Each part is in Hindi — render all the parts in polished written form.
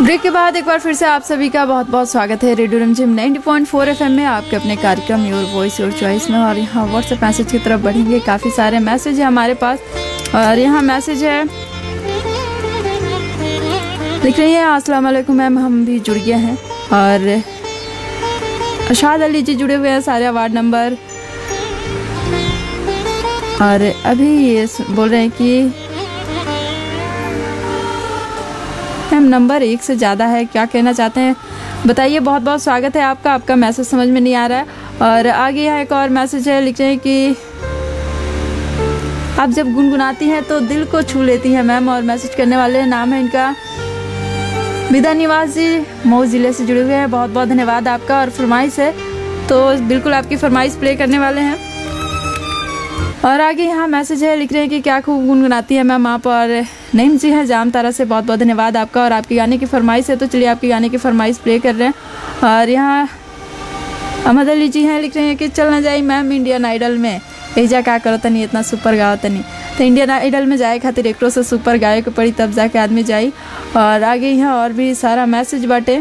ब्रेक के बाद एक बार फिर से आप सभी का बहुत बहुत स्वागत है रेडियो रिमझिम 90.4 एफएम में आपके अपने कार्यक्रम योर वॉइस योर चॉइस में। और यहाँ व्हाट्सएप मैसेज की तरफ बढ़ेंगे। काफ़ी सारे मैसेज है हमारे पास और यहाँ मैसेज है, लिख रही है अस्सलाम वालेकुम मैम, हम भी जुड़ गए हैं। और अशाद अली जी जुड़े हुए हैं सारे वार्ड नंबर। और अभी ये बोल रहे हैं कि मैम नंबर 1 से ज़्यादा है, क्या कहना चाहते हैं बताइए। बहुत बहुत स्वागत है आपका। आपका मैसेज समझ में नहीं आ रहा है। और आगे यहाँ एक और मैसेज है, लिख रहे हैं कि आप जब गुनगुनाती हैं तो दिल को छू लेती हैं मैम। और मैसेज करने वाले नाम है इनका विदा निवास जी, मऊ ज़िले से जुड़े हुए हैं। बहुत बहुत धन्यवाद आपका। और फरमाइश है तो बिल्कुल आपकी फरमाइश प्ले करने वाले हैं। और आगे यहाँ मैसेज है, लिख रहे हैं कि क्या खूब गुनगुनाती है मैम आप। और नईम जी हैं जाम तारा से, बहुत बहुत धन्यवाद आपका। और आपकी गाने की फरमाइश है तो चलिए आपकी गाने की फरमाइश प्ले कर रहे हैं। और यहाँ अहमद अली जी हैं, लिख रहे हैं कि चल ना जाए मैम इंडियन आइडल में, एजा क्या करो तनी इतना सुपर गाओ तनी। तो इंडियन आइडल में जाए खातिर एक से सुपर गाय को पड़ी तब जाके आदमी जाई। और आगे यहाँ और भी सारा मैसेज बाटे।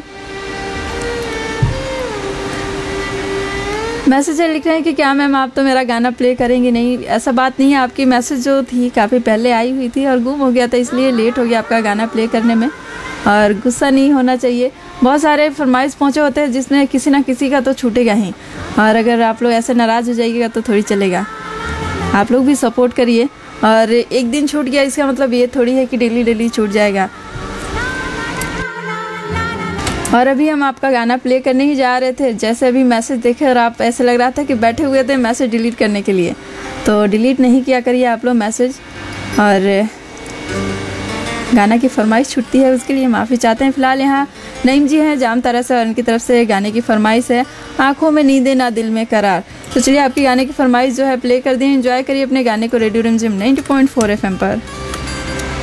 मैसेज लिख रहे हैं कि क्या मैम आप तो मेरा गाना प्ले करेंगे नहीं। ऐसा बात नहीं है, आपकी मैसेज जो थी काफ़ी पहले आई हुई थी और गुम हो गया था, इसलिए लेट हो गया आपका गाना प्ले करने में। और गुस्सा नहीं होना चाहिए, बहुत सारे फरमाइश पहुँचे होते हैं जिसमें किसी ना किसी का तो छूटेगा ही। और अगर आप लोग ऐसे नाराज़ हो जाइएगा तो थोड़ी चलेगा। आप लोग भी सपोर्ट करिए। और एक दिन छूट गया इसका मतलब ये थोड़ी है कि डेली डेली छूट जाएगा। और अभी हम आपका गाना प्ले करने ही जा रहे थे, जैसे अभी मैसेज देखे और आप ऐसे लग रहा था कि बैठे हुए थे मैसेज डिलीट करने के लिए, तो डिलीट नहीं किया करिए आप लोग मैसेज। और गाना की फरमाइश छूटती है उसके लिए माफ़ी चाहते हैं। फिलहाल यहाँ नईम जी हैं जाम तारा से और उनकी तरफ से गाने की फरमाइश है, आँखों में नींदें ना दिल में करार। तो चलिए आपकी गाने की फरमाइश जो है प्ले कर दी। एंजॉय करिए अपने गाने को रेडियो रिमझिम 90.4 FM पर।